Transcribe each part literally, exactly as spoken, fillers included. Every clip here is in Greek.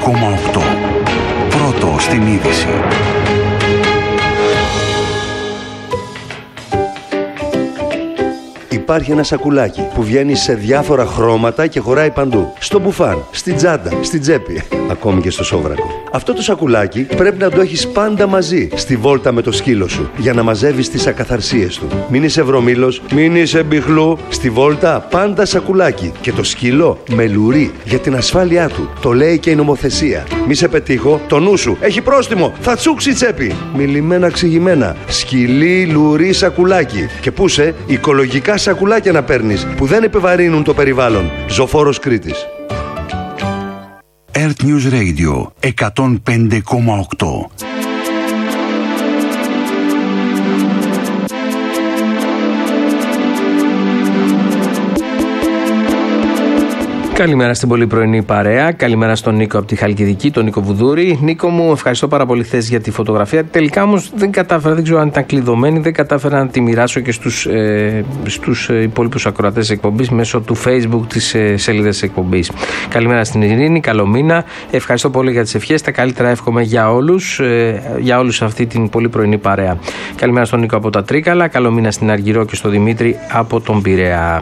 κόμμα οκτώ. Πρώτο στην είδηση. Υπάρχει ένα σακουλάκι που βγαίνει σε διάφορα χρώματα και χωράει παντού. Στο μπουφάν, στην τσάντα, στην τσέπη, ακόμη και στο σόβρακο. Αυτό το σακουλάκι πρέπει να το έχεις πάντα μαζί στη βόλτα με το σκύλο σου για να μαζεύεις τις ακαθαρσίες του. Μην είσαι βρωμήλος, μην είσαι μπιχλού. Στη βόλτα πάντα σακουλάκι και το σκύλο με λουρί για την ασφάλειά του. Το λέει και η νομοθεσία. Μη σε πετύχω, το νου σου έχει πρόστιμο, θα τσούξει η τσέπη. Μιλημένα ξηγημένα, σκυλί, λουρί, σακουλάκι. Και πούσε οικολογικά σακουλάκια να παίρνεις που δεν επιβαρύνουν το περιβάλλον. Ζωφόρος Κρήτης. Earth News Radio εκατόν πέντε κόμμα οκτώ. Καλημέρα στην πολύ πρωινή παρέα. Καλημέρα στον Νίκο από τη Χαλκιδική, τον Νίκο Βουδούρη. Νίκο μου, ευχαριστώ πάρα πολύ χθες για τη φωτογραφία. Τελικά όμως δεν κατάφερα, δεν ξέρω αν ήταν κλειδωμένη, δεν κατάφερα να τη μοιράσω και στους, ε, στους υπόλοιπους ακροατές της εκπομπής μέσω του Facebook της ε, σελίδας της εκπομπής. Καλημέρα στην Ειρήνη, καλό μήνα. Ευχαριστώ πολύ για τις ευχές. Τα καλύτερα εύχομαι για όλους, ε, για όλους αυτή την πολύ πρωινή παρέα. Καλημέρα στον Νίκο από τα Τρίκαλα. Καλό μήνα στην Αργυρό και στον Δημήτρη από τον Πειραιά.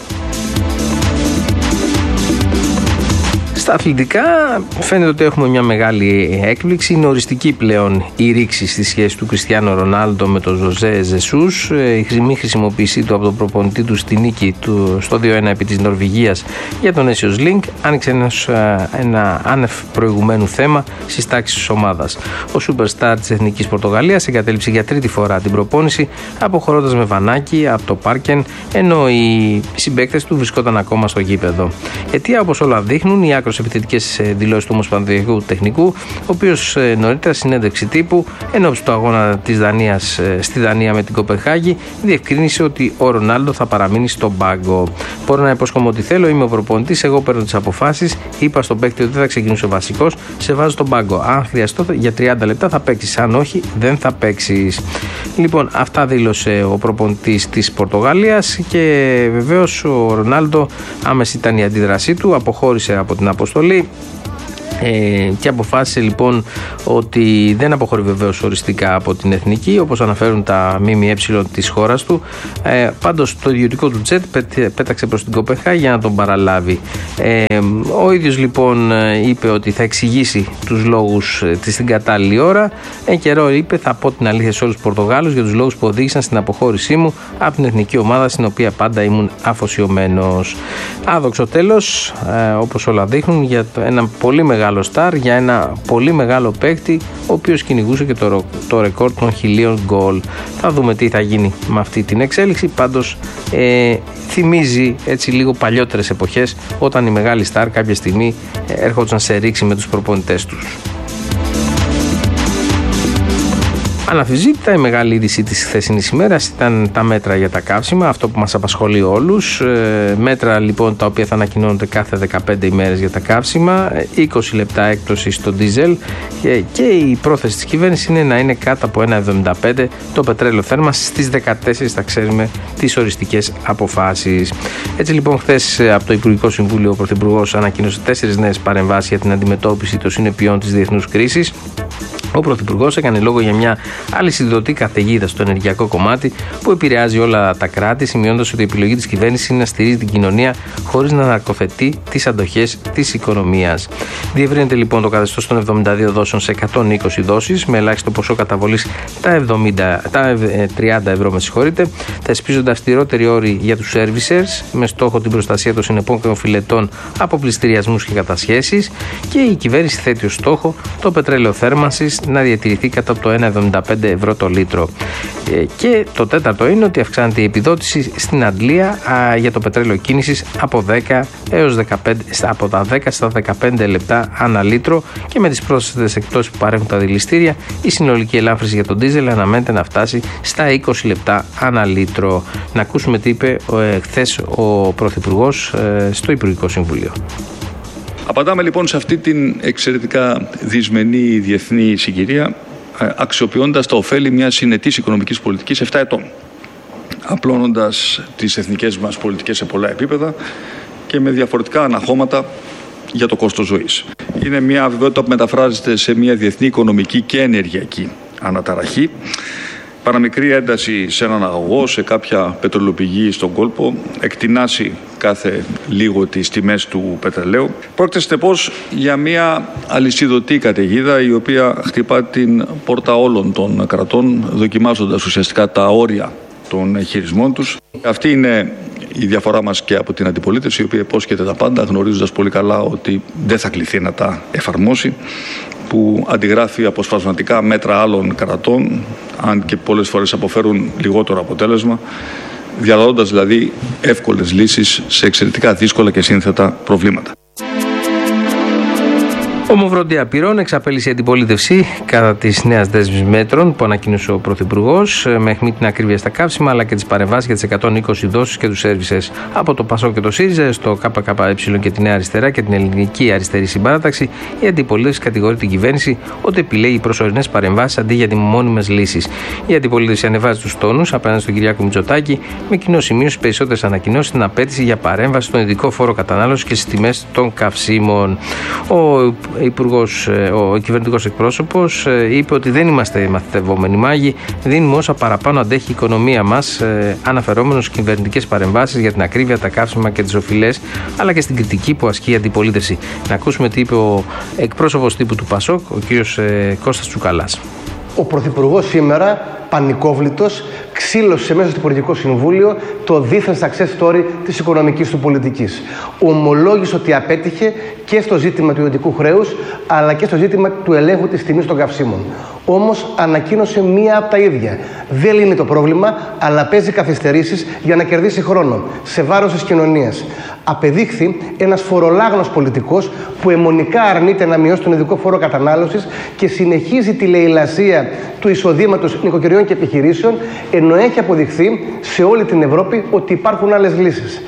Στα αθλητικά φαίνεται ότι έχουμε μια μεγάλη έκπληξη. Είναι οριστική πλέον η ρήξη στη σχέση του Κριστιάνο Ρονάλντο με τον Ζωζέ Ζεσούς. Η χρημή χρησιμοποίησή του από τον προπονητή του στη νίκη του στο δύο ένα επί της Νορβηγίας για τον Nations League άνοιξε ένας, ένα άνευ προηγουμένου θέμα στις τάξεις της ομάδας. Ο Superstar της Εθνικής Πορτογαλίας εγκατέλειψε για τρίτη φορά την προπόνηση αποχωρώντας με βανάκι από το πάρκεν, ενώ οι συμπαίκτες του βρισκόταν ακόμα στο γήπεδο. Αιτία, όπως όλα δείχνουν, οι άκρως επιθετικές δηλώσεις του Ομοσπονδιακού Τεχνικού, ο οποίος νωρίτερα συνέντευξη τύπου ενόψει του αγώνα της Δανίας στη Δανία με την Κοπενχάγη διευκρίνησε ότι ο Ρονάλντο θα παραμείνει στον πάγκο. Μπορώ να υπόσχομαι ότι θέλω, είμαι ο προπονητής, εγώ παίρνω τις αποφάσεις. Είπα στον παίκτη ότι δεν θα ξεκινήσω βασικός, σε βάζω στον πάγκο. Αν χρειαστώ για τριάντα λεπτά θα παίξεις, αν όχι δεν θα παίξεις. Λοιπόν, αυτά δήλωσε ο προπονητής της Πορτογαλίας και βεβαίως ο Ρονάλντο, άμεση ήταν η αντίδρασή του, αποχώρησε από την αποστολή. Ε, και αποφάσισε λοιπόν ότι δεν αποχωρεί βεβαίως οριστικά από την εθνική, όπως αναφέρουν τα ΜΜΕ της χώρας του. Ε, πάντως το ιδιωτικό του τζετ πέταξε προς την Κοπενχάγη για να τον παραλάβει. Ε, ο ίδιος λοιπόν είπε ότι θα εξηγήσει τους λόγους της στην κατάλληλη ώρα. Εν καιρό είπε, θα πω την αλήθεια σε όλους τους Πορτογάλους για τους λόγους που οδήγησαν στην αποχώρησή μου από την εθνική ομάδα στην οποία πάντα ήμουν αφοσιωμένος. Άδοξο τέλος, ε, όπως όλα δείχνουν, για ένα πολύ μεγάλο στάρ, για ένα πολύ μεγάλο παίκτη, ο οποίος κυνηγούσε και το, το ρεκόρ των χιλίων γκολ. Θα δούμε τι θα γίνει με αυτή την εξέλιξη. Πάντως ε, θυμίζει έτσι λίγο παλιότερες εποχές, όταν οι μεγάλοι στάρ κάποια στιγμή έρχονταν σε ρήξη με τους προπονητές τους. Αναμφισβήτητα η μεγάλη είδηση της χθεσινής ημέρας ήταν τα μέτρα για τα καύσιμα, αυτό που μας απασχολεί όλους. Ε, μέτρα λοιπόν τα οποία θα ανακοινώνονται κάθε δεκαπέντε ημέρες για τα καύσιμα, είκοσι λεπτά έκπτωση στο ντίζελ και, και η πρόθεση της κυβέρνησης είναι να είναι κάτω από ένα εβδομήντα πέντε το πετρέλαιο θέρμανσης. Στις δεκατέσσερις θα ξέρουμε τις οριστικές αποφάσεις. Έτσι λοιπόν, χθες από το Υπουργικό Συμβούλιο ο Πρωθυπουργός ανακοίνωσε τέσσερις νέες παρεμβάσεις για την αντιμετώπιση των συνεπειών της διεθνούς κρίσης. Ο Πρωθυπουργός έκανε λόγο για μια αλυσιδωτή καθαιγίδα στο ενεργειακό κομμάτι που επηρεάζει όλα τα κράτη, σημειώνοντας ότι η επιλογή της κυβέρνησης είναι να στηρίζει την κοινωνία χωρίς να ναρκοθετεί τις αντοχές της οικονομίας. Διευρύνεται λοιπόν το καθεστώς των εβδομήντα δύο δόσεων σε εκατόν είκοσι δόσεις, με ελάχιστο ποσό καταβολής τα, εβδομήντα, τα τριάντα ευρώ, με συγχωρείτε. Θεσπίζονται αυστηρότεροι όροι για τους servicers, με στόχο την προστασία των συνεπών και οφειλετών από πληστηριασμούς και κατασχέσεις, και η κυβέρνηση θέτει ως στόχο το πετρέλαιο θέρμανσης να διατηρηθεί κατά από το ένα κόμμα εβδομήντα πέντε ευρώ το λίτρο. Ε, και το τέταρτο είναι ότι αυξάνεται η επιδότηση στην Αντλία α, για το πετρέλαιο κίνησης από, δέκα έως δεκαπέντε, από τα δέκα στα δεκαπέντε λεπτά ανά λίτρο, και με τις πρόσθετες εκπτώσεις που παρέχουν τα δηληστήρια η συνολική ελάφρυνση για τον ντίζελ αναμένεται να φτάσει στα είκοσι λεπτά ανά λίτρο. Να ακούσουμε τι είπε ε, χθες ο Πρωθυπουργός ε, στο Υπουργικό Συμβούλιο. Απαντάμε λοιπόν σε αυτή την εξαιρετικά δυσμενή διεθνή συγκυρία, αξιοποιώντας τα ωφέλη μιας συνετής οικονομικής πολιτικής επτά ετών, απλώνοντας τις εθνικές μας πολιτικές σε πολλά επίπεδα και με διαφορετικά αναχώματα για το κόστος ζωής. Είναι μια αβεβαιότητα που μεταφράζεται σε μια διεθνή οικονομική και ενεργειακή αναταραχή. Παραμικρή ένταση σε έναν αγωγό, σε κάποια πετρελαιοπηγή στον κόλπο, εκτινάσει κάθε λίγο τις τιμές του πετρελαίου. Πρόκειται συνεπώς για μια αλυσιδωτή καταιγίδα η οποία χτυπά την πόρτα όλων των κρατών, δοκιμάζοντας ουσιαστικά τα όρια των χειρισμών τους. Αυτή είναι η διαφορά μας και από την αντιπολίτευση, η οποία υπόσχεται τα πάντα, γνωρίζοντας πολύ καλά ότι δεν θα κληθεί να τα εφαρμόσει, που αντιγράφει αποσπασματικά μέτρα άλλων κρατών, αν και πολλές φορές αποφέρουν λιγότερο αποτέλεσμα, διαλύοντας δηλαδή εύκολες λύσεις σε εξαιρετικά δύσκολα και σύνθετα προβλήματα. Ομοβρόντια πυρών εξαπέλυσε η αντιπολίτευση κατά τη νέα δέσμη μέτρων που ανακοίνωσε ο Πρωθυπουργός, με αιχμή την ακρίβεια στα καύσιμα αλλά και τις παρεμβάσεις για τις εκατόν είκοσι δόσεις και τους σέρβισες. Από το ΠΑΣΟΚ και το ΣΥΡΙΖΑ στο ΚΚΕ και τη Νέα Αριστερά και την Ελληνική Αριστερή Συμπαράταξη, η αντιπολίτευση κατηγορεί την κυβέρνηση ότι επιλέγει προσωρινές παρεμβάσεις αντί για μόνιμες λύσεις. Η αντιπολίτευση ανεβάζει τους τόνους απέναντι στον Κυριάκο Μητσοτάκη, με κοινό σημείο στις περισσότερες ανακοινώσεις την απέτηση για παρέμβαση στον ειδικό φόρο κατανάλωσης και στις τιμές των καυσίμων. Ο Υπουργός, ο κυβερνητικός εκπρόσωπος, είπε ότι δεν είμαστε μαθητευόμενοι μάγοι, δίνουμε όσα παραπάνω αντέχει η οικονομία μας, αναφερόμενος στις κυβερνητικές παρεμβάσεις για την ακρίβεια, τα καύσιμα και τις οφειλές, αλλά και στην κριτική που ασκεί η αντιπολίτευση. Να ακούσουμε τι είπε ο εκπρόσωπος τύπου του ΠΑΣΟΚ, ο κύριος Κώστας Τσουκαλάς. Ο Πρωθυπουργός σήμερα, πανικόβλητος, ξύλωσε μέσα στο Υπουργικό Συμβούλιο το δίθεν success story της οικονομικής του πολιτικής. Ομολόγησε ότι απέτυχε και στο ζήτημα του ιδιωτικού χρέους, αλλά και στο ζήτημα του ελέγχου της τιμής των καυσίμων. Όμως ανακοίνωσε μία από τα ίδια. Δεν λύνει το πρόβλημα, αλλά παίζει καθυστερήσεις για να κερδίσει χρόνο, σε βάρος της κοινωνίας. Απεδείχθη ένας φορολάγνος πολιτικός που αιμονικά αρνείται να μειώσει τον ειδικό φόρο κατανάλωσης και συνεχίζει τη λαιλασία του εισοδήματος νοικοκυριών και επιχειρήσεων, ενώ έχει αποδειχθεί σε όλη την Ευρώπη ότι υπάρχουν άλλες λύσεις.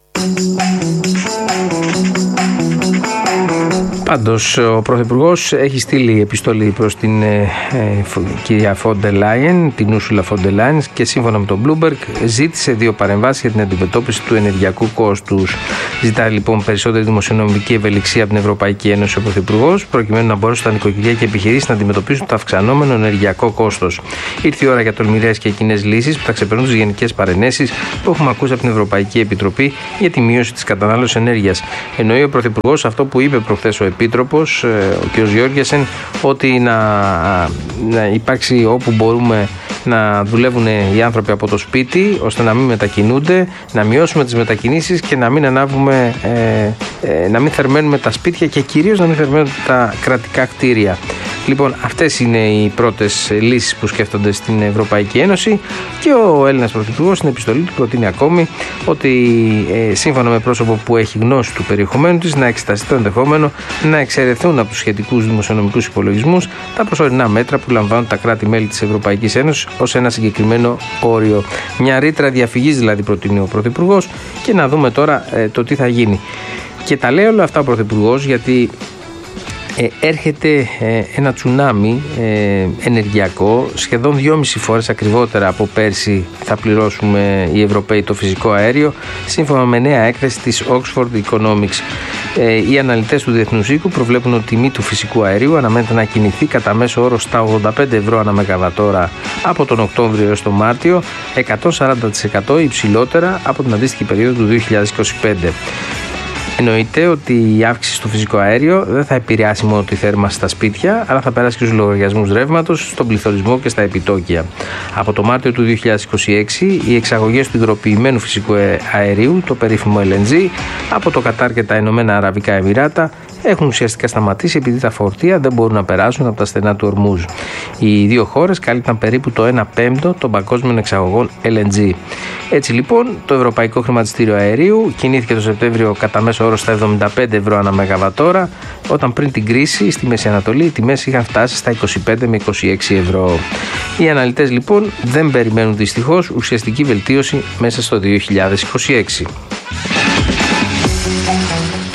Πάντως, ο Πρωθυπουργός έχει στείλει επιστολή προς την ε, ε, κυρία Φόντερ Λάιεν, την Ούρσουλα Φόντερ Λάιεν, και σύμφωνα με τον Bloomberg ζήτησε δύο παρεμβάσεις για την αντιμετώπιση του ενεργειακού κόστους. Ζητάει λοιπόν περισσότερη δημοσιονομική ευελιξία από την Ευρωπαϊκή Ένωση ο Πρωθυπουργός, προκειμένου να μπορέσουν τα νοικοκυριά και επιχειρήσεις να αντιμετωπίσουν το αυξανόμενο ενεργειακό κόστος. Ήρθε η ώρα για τολμηρές και κοινές λύσεις που θα ξεπερνούν τις γενικές παρενέσεις που έχουμε ακούσει από την Ευρωπαϊκή Επιτροπή για τη μείωση της κατανάλωσης ενέργειας. Εννοεί ο Πρωθυπουργός αυτό που είπε προχθές ο Επίτροπος, ο κ. Γιώργιασεν, ότι να, να υπάρξει όπου μπορούμε να δουλεύουν οι άνθρωποι από το σπίτι, ώστε να μην μετακινούνται, να μειώσουμε τις μετακινήσεις και να μην ανάβουμε, ε, ε, να μην θερμαίνουμε τα σπίτια και κυρίως να μην θερμαίνουμε τα κρατικά κτίρια. Λοιπόν, αυτές είναι οι πρώτες λύσεις που σκέφτονται στην Ευρωπαϊκή Ένωση και ο Έλληνας Πρωθυπουργός στην επιστολή του προτείνει ακόμη ότι ε, σύμφωνα με πρόσωπο που έχει γνώση του περιεχομένου της να εξεταστεί το ενδεχόμενο να εξαιρεθούν από τους σχετικούς δημοσιονομικούς υπολογισμούς τα προσωρινά μέτρα που λαμβάνουν τα κράτη-μέλη της Ευρωπαϊκής Ένωσης ως ένα συγκεκριμένο όριο. Μια ρήτρα διαφυγής δηλαδή προτείνει ο Πρωθυπουργός και να δούμε τώρα ε, το τι θα γίνει. Και τα λέει όλα αυτά ο Πρωθυπουργός γιατί Ε, έρχεται ε, ένα τσουνάμι ε, ενεργειακό, σχεδόν δυόμιση φορές ακριβότερα από πέρσι θα πληρώσουμε οι Ευρωπαίοι το φυσικό αέριο, σύμφωνα με νέα έκθεση της Oxford Economics. Ε, οι αναλυτές του Διεθνούς Οίκου προβλέπουν ότι η τιμή του φυσικού αερίου αναμένεται να κινηθεί κατά μέσο όρο στα ογδόντα πέντε ευρώ ανά μεγαβατόρα από τον Οκτώβριο έως τον Μάρτιο, εκατόν σαράντα τοις εκατό υψηλότερα από την αντίστοιχη περίοδο του δύο χιλιάδες είκοσι πέντε. Εννοείται ότι η αύξηση στο φυσικό αέριο δεν θα επηρεάσει μόνο τη θέρμανση στα σπίτια, αλλά θα περάσει και στους λογαριασμούς ρεύματος, στον πληθωρισμό και στα επιτόκια. Από το Μάρτιο του δύο χιλιάδες είκοσι έξι, οι εξαγωγές του υγροποιημένου φυσικού αερίου, το περίφημο ελ εν τζι, από το Κατάρ και τα Ηνωμένα Αραβικά Εμιράτα, έχουν ουσιαστικά σταματήσει επειδή τα φορτία δεν μπορούν να περάσουν από τα στενά του Ορμούζ. Οι δύο χώρες κάλυπταν περίπου το ένα πέμπτο των παγκόσμιων εξαγωγών ελ εν τζι. Έτσι λοιπόν, το Ευρωπαϊκό Χρηματιστήριο Αερίου κινήθηκε το Σεπτέμβριο κατά μέσο όρο στα εβδομήντα πέντε ευρώ ανά μεγαβατόρα, όταν πριν την κρίση στη Μέση Ανατολή οι τιμές είχαν φτάσει στα είκοσι πέντε με είκοσι έξι ευρώ. Οι αναλυτές λοιπόν δεν περιμένουν δυστυχώς ουσιαστική βελτίωση μέσα στο δύο χιλιάδες είκοσι έξι. Και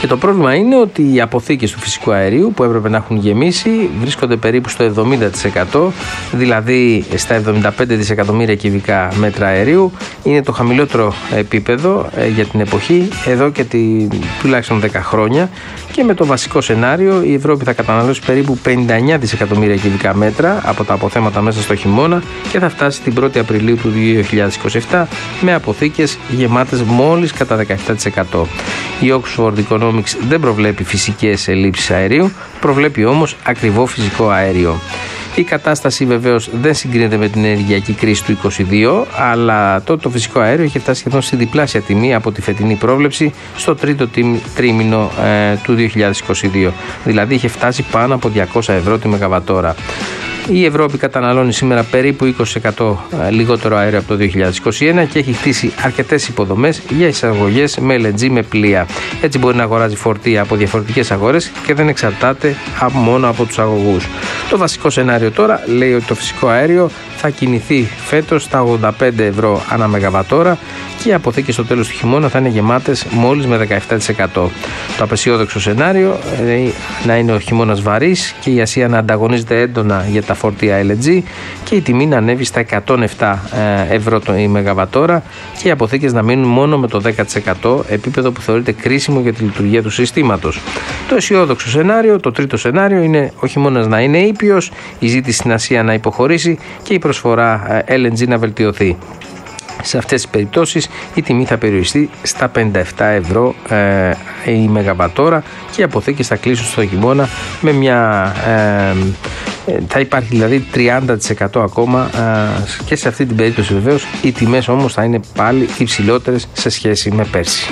το πρόβλημα είναι ότι οι αποθήκες του φυσικού αερίου που έπρεπε να έχουν γεμίσει βρίσκονται περίπου στο εβδομήντα τοις εκατό, δηλαδή στα εβδομήντα πέντε δισεκατομμύρια κυβικά μέτρα αερίου. Είναι το χαμηλότερο επίπεδο για την εποχή εδώ και τη, τουλάχιστον δέκα χρόνια, και με το βασικό σενάριο η Ευρώπη θα καταναλώσει περίπου πενήντα εννέα δισεκατομμύρια κυβικά μέτρα από τα αποθέματα μέσα στο χειμώνα και θα φτάσει την πρώτη Απριλίου του δύο χιλιάδες είκοσι επτά με αποθήκες γεμάτες μόλις κατά δεκαεπτά τοις εκατό. Η Oxford Economics δεν προβλέπει φυσικές ελλείψεις αερίου, προβλέπει όμως ακριβό φυσικό αέριο. Η κατάσταση βεβαίως δεν συγκρίνεται με την ενεργειακή κρίση του είκοσι δύο, αλλά τότε το φυσικό αέριο είχε φτάσει σχεδόν στη διπλάσια τιμή από τη φετινή πρόβλεψη στο τρίτο τρίμηνο ε, του δύο χιλιάδες είκοσι δύο. Δηλαδή είχε φτάσει πάνω από διακόσια ευρώ τη μεγαβατόρα. Η Ευρώπη καταναλώνει σήμερα περίπου είκοσι τοις εκατό λιγότερο αέριο από το δύο χιλιάδες είκοσι ένα και έχει χτίσει αρκετές υποδομές για εισαγωγές με ελ εν τζι με πλοία. Έτσι μπορεί να αγοράζει φορτία από διαφορετικές αγορές και δεν εξαρτάται μόνο από τους αγωγούς. Το βασικό σενάριο τώρα λέει ότι το φυσικό αέριο θα κινηθεί φέτος στα ογδόντα πέντε ευρώ ανά μεγαβατόρα και οι αποθήκες στο τέλος του χειμώνα θα είναι γεμάτες μόλις με δεκαεπτά τοις εκατό. Το απεσιόδοξο σενάριο λέει να είναι ο χειμώνας βαρύς και η Ασία να ανταγωνίζεται έντονα για τα φορτία ελ εν τζι και η τιμή να ανέβει στα εκατόν επτά ευρώ η μεγαβατόρα και οι αποθήκες να μείνουν μόνο με το δέκα τοις εκατό, επίπεδο που θεωρείται κρίσιμο για τη λειτουργία του συστήματος. Το αισιόδοξο σενάριο, το τρίτο σενάριο, είναι ο χειμώνας να είναι ήπιος, η ζήτηση στην Ασία να υποχωρήσει και η προσφορά ελ εν τζι να βελτιωθεί. Σε αυτές τις περιπτώσεις η τιμή θα περιοριστεί στα πενήντα επτά ευρώ ε, η μεγαβατόρα και οι αποθήκες θα κλείσουν στο χειμώνα με μια... Ε, θα υπάρχει δηλαδή τριάντα τοις εκατό ακόμα ε, και σε αυτή την περίπτωση βεβαίως οι τιμές όμως θα είναι πάλι υψηλότερες σε σχέση με πέρσι.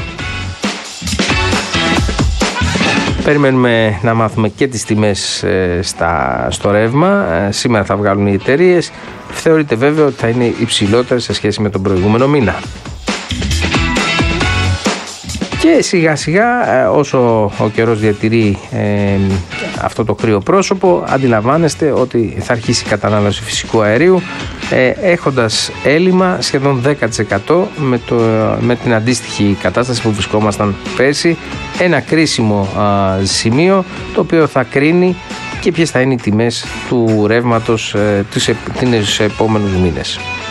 Περιμένουμε να μάθουμε και τις τιμές ε, στα, στο ρεύμα. Ε, σήμερα θα βγάλουν οι εταιρείες. Θεωρείται βέβαια ότι θα είναι υψηλότερες σε σχέση με τον προηγούμενο μήνα. Και σιγά σιγά όσο ο καιρός διατηρεί ε, αυτό το κρύο πρόσωπο, αντιλαμβάνεστε ότι θα αρχίσει η κατανάλωση φυσικού αερίου ε, έχοντας έλλειμμα σχεδόν δέκα τοις εκατό με, το, με την αντίστοιχη κατάσταση που βρισκόμασταν πέρσι. Ένα κρίσιμο α, σημείο το οποίο θα κρίνει και ποιες θα είναι οι τιμές του ρεύματος ε, τους επόμενους μήνες.